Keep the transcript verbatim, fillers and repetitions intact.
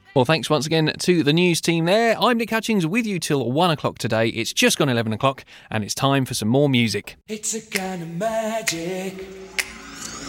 Well, thanks once again to the news team there. I'm Nick Hutchings with you till one o'clock today. It's just gone eleven o'clock and it's time for some more music. It's a kind of magic.